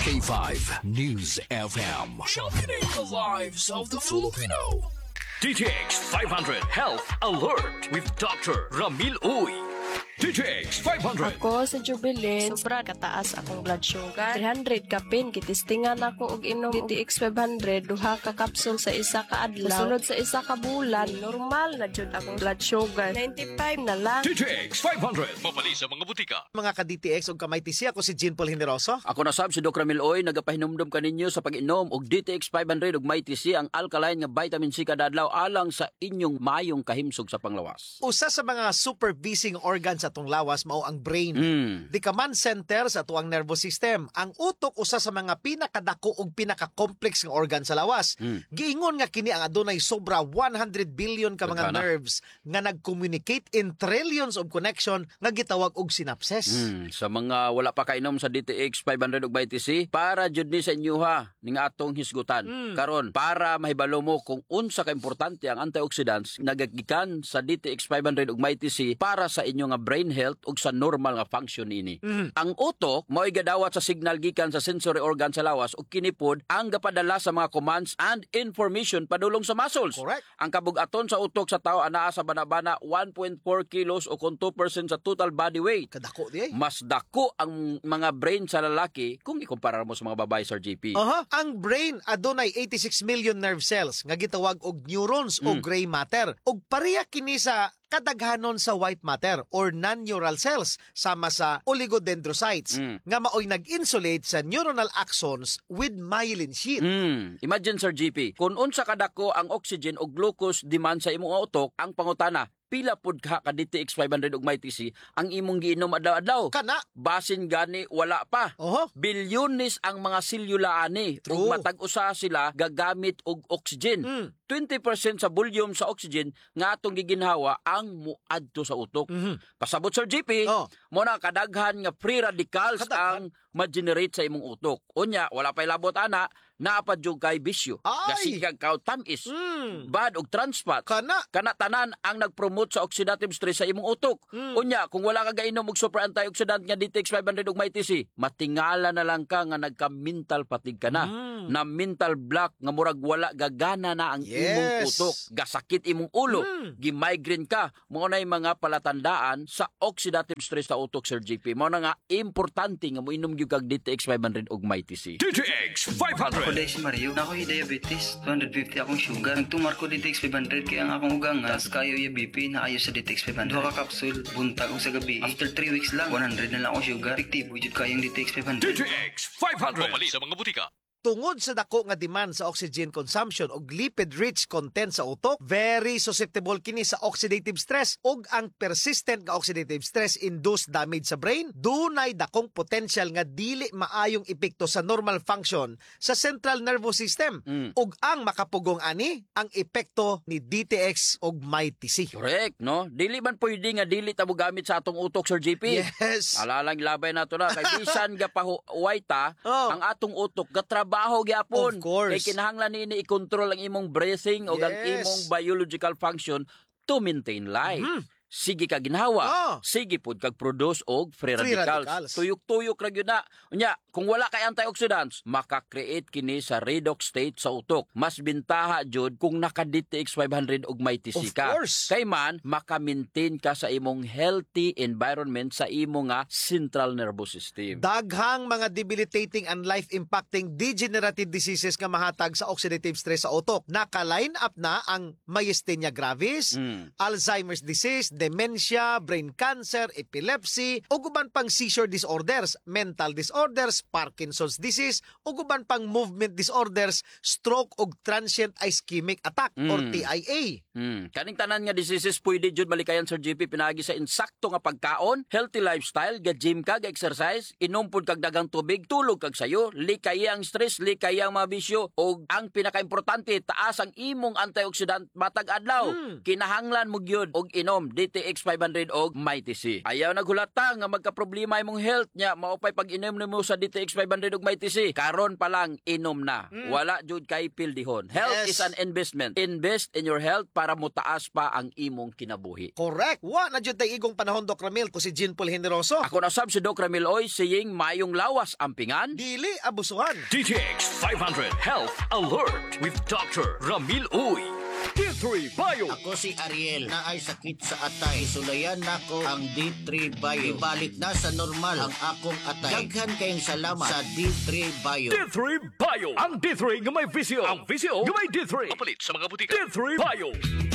K5 News FM. Sharpening the lives of the Filipino. DTX 500 Health Alert with Dr. Ramil Uy. DTX 500. Ako sa Jubilin, sobra kataas akong blood sugar. 300 kapin, kitistingan ako og inom DTX 500, duha ka kapsul sa isa ka adlaw. Sunod sa isa ka bulan, normal na jud akong blood sugar. 95 na lang. DTX 500. Mapali sa mga butika. Mga ka-DTX o kamay TC, ako si Jean Paul Generoso. Ako na sab si Dr. Ramil Uy, nagapahinumdum kaninyo sa pag-inom og DTX 500 ug may TC ang alkaline nga vitamin C kada adlaw alang sa inyong mayong kahimsog sa panglawas. Usa sa mga supervising organ sa atong lawas mao ang brain. Di command center sa atuang nervous system. Ang utok usa sa mga pinakadako ug pinaka-complex nga organ sa lawas. Giingon nga kini ang adunay sobra 100 billion ka mga nerves nga nag-communicate in trillions of connection nga gitawag og synapses. Sa mga wala pa kainom sa DTX 500 ug BTC, para jud ni sa inyoha ning atong hisgutan. Karon para mahibalo mo kung unsa ka importante ang antioxidants nagagikan sa DTX 500 ug BTC para sa inyo nga brain health ug sa normal nga function ini. Ang utok mao'y gadawat sa signal gikan sa sensory organ sa lawas ug kinipod ang gapadala sa mga commands and information padulong sa muscles. Correct. Ang kabugaton sa utok sa tao anaa sa banabana 1.4 kilos o kung 2% sa total body weight. Kadako di ay. Mas dako ang mga brain sa lalaki kung ikumpara mo sa mga babae, Sir JP. Ang brain adunay 86 million nerve cells nga gitawag og neurons o gray matter. Ug pareha kini sa kadaghanon sa white matter or non-neural cells sama sa oligodendrocytes nga maoy nag-insulate sa neuronal axons with myelin sheath. Imagine, Sir GP, kung unsa kadako ang oxygen o glucose demand sa imong utok, ang pangutana, pila pod ka DTX 500 ug may TC ang imong giinom adlaw-adlaw. Kana. Basin gani wala pa. Bilyones ang mga selula ani ug matag usa sila gagamit og oxygen. 20% sa volume sa oxygen nga atong giginhawa ang muadto sa utok. Pasabot, Sir GP, mo na kadaghan nga free radicals ang ma-generate sa imong utok. Unya, wala pa'y labot ana, naapad yung kay bisyo. Gasikag kao tamis, bad og trans fat. Kana tanan ang nagpromote sa oxidative stress sa imong utok. Unya, kung wala ka gainom og super antioxidant nga DTX 500 ug may TC, matingala na lang ka nga nagka-mental fatigue ka na. Na mental block nga murag wala gagana na ang imong utok. Gasakit imong ulo. Gi-migraine ka. Mao na mga palatandaan sa oxidative stress sa utok, Sir JP. Mao na nga importante nga moinom gyud kag DTX 500 ug may TC. DTX 500. Ako dahil si Mario, na ako'y diabetes, 250 akong sugar. Nagtumar ko DTX 500 kaya ang akong ugangas, kayo yung BP na ayos sa DTX 500. Duha ka kapsul, buntag o sa gabi. After 3 weeks lang, 100 na lang akong sugar. Efektibo jud kayong DTX 500. DTX 500. Mapali sa mga butika. Tungod sa dako nga demand sa oxygen consumption o lipid-rich content sa utok, very susceptible kini sa oxidative stress ug ang persistent nga oxidative stress induced damage sa brain. Dunay dakong potential nga dili maayong epekto sa normal function sa central nervous system ug ang makapugong ani ang epekto ni DTX ug MyTC. Correct, no? Dili man pwede nga dili ta mo gamit sa atong utok, Sir JP. Yes. Alalang labay nato na kay bisan ga pahuwayta ang atong utok gatrabaho gyapon. Of course. Kay kinahanglan nini i-control ang imong breathing o ang imong biological function to maintain life. Sige ka ginhawa. Sige pod kag produce og free radicals. Tuyok-tuyok ra gyud na. Unya, kung wala kay antioxidants, maka-create kini sa redox state sa utok. Mas bintaha jud kung naka-DTX 500 og may TC ka. Of course. Kay man maka-maintain ka sa imong healthy environment sa imong nga central nervous system. Daghang mga debilitating and life-impacting degenerative diseases nga mahatag sa oxidative stress sa utok. Naka-line up na ang myasthenia gravis, Alzheimer's disease, dementia, brain cancer, epilepsy, ug uban pang seizure disorders, mental disorders, Parkinson's disease, ug uban pang movement disorders, stroke ug transient ischemic attack or TIA. Kaning tanan nga diseases pwede jud malikayan, Sir JP, pinaagi sa insakto nga pagkaon, healthy lifestyle, ga-gym ka, ga-exercise, inom pud kag daghang tubig, tulog kag sayo, likaya ang stress, likaya ang mga bisyo, ug ang pinakaimportante, taas ang imong antioxidant matag adlaw. Kinahanglan mo gyud og inom DTX 500 og Mighty C. Ayaw naghulata nga magka-problema imong health nya, maupay pag-inom nimo sa DTX 500 og Mighty C. Karon pa lang inom na. Wala jud kay pildihon. Health is an investment. Invest in your health para mutaas pa ang imong kinabuhi. Correct. Wa na jud tay igong panahon, Doc Ramil, ko si Jean Paul Generoso. Ako na sab si Doc Ramil Oy, saying mayong lawas ampingan. Dili abusuhan. DTX 500 Health Alert with Dr. Ramil Uy. D3 Bio. Ako si Ariel na ay sakit sa atay. Isulayan nako ang D3 Bio. Ibalik na sa normal ang akong atay. Daghan kayong salamat sa D3 Bio. D3 Bio. Ang D3 nga may visio. Ang visio nga may D3. Kapalit sa mga butika. D3 Bio.